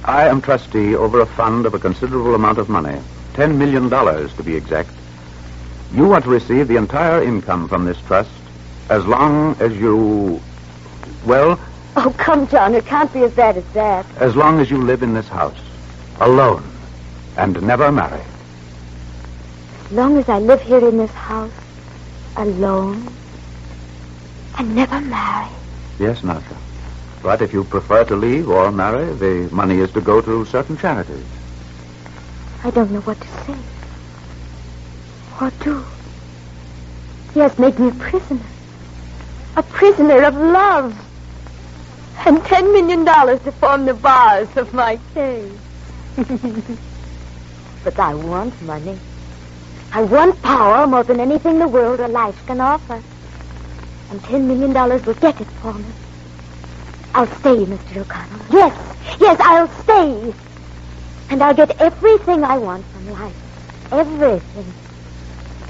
I am trustee over a fund of a considerable amount of money, $10 million to be exact. You want to receive the entire income from this trust as long as you... Well... Oh, come, John, it can't be as bad as that. As long as you live in this house, alone, and never marry. As long as I live here in this house, alone, and never marry. Yes, Martha. But if you prefer to leave or marry, the money is to go to certain charities. I don't know what to say. What do? He has made me a prisoner. A prisoner of love. And $10 million to form the bars of my cage. But I want money. I want power more than anything the world or life can offer. And $10 million will get it for me. I'll stay, Mr. O'Connell. Yes, I'll stay. And I'll get everything I want from life. Everything.